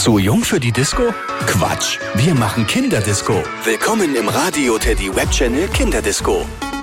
Zu jung für die Disco? Quatsch, wir machen Kinderdisco. Willkommen im Radio Teddy Webchannel Kinderdisco.